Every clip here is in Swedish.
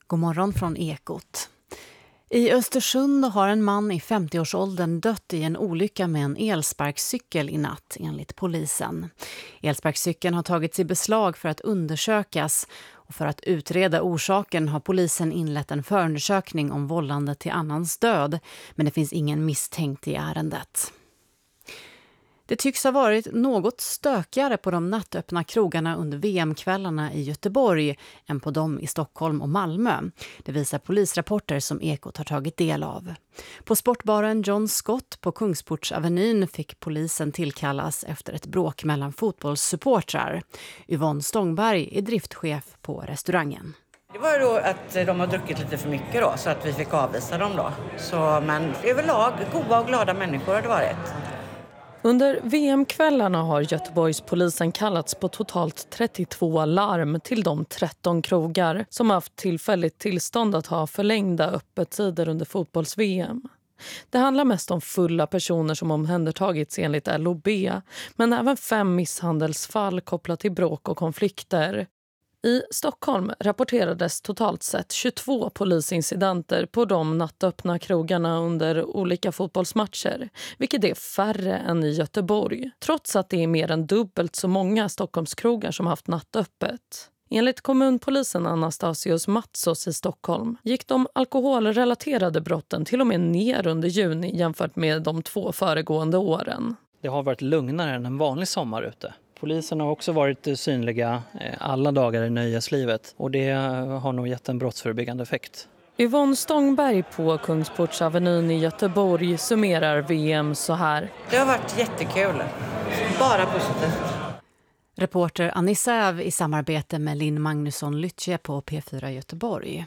God morgon från Ekot. I Östersund har en man i 50-årsåldern dött i en olycka med en elsparkcykel i natt, enligt polisen. Elsparkcykeln har tagits i beslag för att undersökas, och för att utreda orsaken har polisen inlett en förundersökning om vållande till annans död, men det finns ingen misstänkt i ärendet. Det tycks ha varit något stökigare på de nattöppna krogarna under VM-kvällarna i Göteborg än på dem i Stockholm och Malmö. Det visar polisrapporter som Ekot har tagit del av. På sportbaren John Scott på Kungsportsavenyn fick polisen tillkallas efter ett bråk mellan fotbollssupportrar. Yvonne Stångberg är driftchef på restaurangen. Det var ju då att de har druckit lite för mycket då, så att vi fick avvisa dem då. Men överlag goda och glada människor har det varit. Under VM-kvällarna har Göteborgspolisen kallats på totalt 32 larm till de 13 krogar som haft tillfälligt tillstånd att ha förlängda öppettider under fotbolls-VM. Det handlar mest om fulla personer som omhändertagits enligt LOB, men även 5 misshandelsfall kopplat till bråk och konflikter. I Stockholm rapporterades totalt sett 22 polisincidenter på de nattöppna krogarna under olika fotbollsmatcher, vilket är färre än i Göteborg, trots att det är mer än dubbelt så många Stockholmskrogar som haft nattöppet. Enligt kommunpolisen Anastasios Matsos i Stockholm gick de alkoholrelaterade brotten till och med ner under juni jämfört med de 2 föregående åren. Det har varit lugnare än en vanlig sommar ute. Polisen har också varit synliga alla dagar i nöjeslivet, och det har nog gett en brottsförebyggande effekt. Yvonne Stångberg på Kungsportsavenyn i Göteborg summerar VM så här. Det har varit jättekul. Bara positivt. Reporter Annie Säv i samarbete med Linn Magnusson Lytje på P4 Göteborg.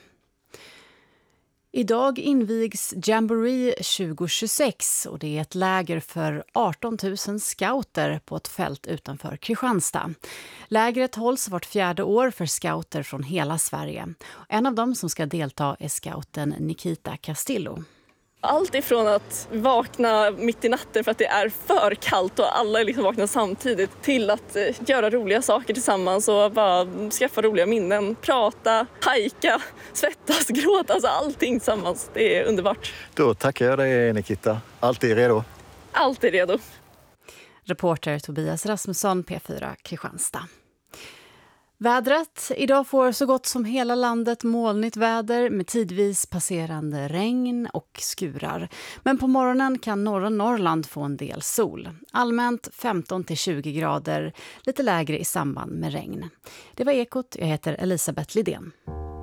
Idag invigs Jamboree 2026 och det är ett läger för 18 000 scouter på ett fält utanför Kristianstad. Lägret hålls vart 4:e år för scouter från hela Sverige. En av dem som ska delta är scouten Nikita Castillo. Allt ifrån att vakna mitt i natten för att det är för kallt och alla liksom vaknar samtidigt till att göra roliga saker tillsammans och bara skaffa roliga minnen. Prata, hajka, svettas, gråta, alltså allting tillsammans. Det är underbart. Då tackar jag dig, Nikita. Alltid redo? Alltid redo. Reporter Tobias Rasmusson, P4 Kristianstad. Vädret. Idag får så gott som hela landet molnigt väder med tidvis passerande regn och skurar. Men på morgonen kan norra Norrland få en del sol. Allmänt 15-20 grader, lite lägre i samband med regn. Det var Ekot, jag heter Elisabeth Lidén.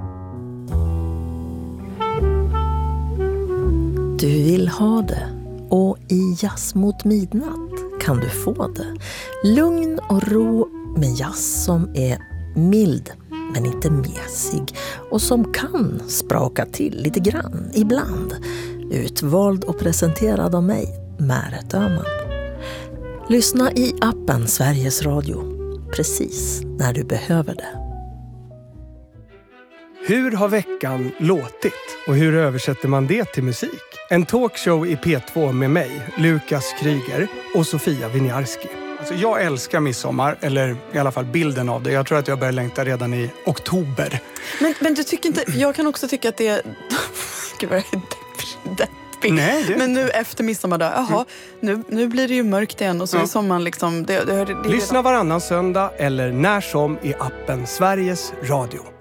Du vill ha det, och i Jazz mot midnatt kan du få det. Lugn och ro med jazz som är mild men inte mesig och som kan spraka till lite grann ibland. Utvald och presenterad av mig, Märet Öhman. Lyssna i appen Sveriges Radio precis när du behöver det. Hur har veckan låtit och hur översätter man det till musik? En talkshow i P2 med mig, Lukas Kryger och Sofia Winiarski. Alltså jag älskar midsommar, eller i alla fall bilden av det. Jag tror att jag börjar längta redan i oktober. Men du tycker inte, jag kan också tycka att det är... Gud vad jag är deppig. Nej, det... Men nu efter midsommardag, jaha, nu blir det ju mörkt igen och så är sommaren liksom... Lyssna varannan söndag eller när som i appen Sveriges Radio.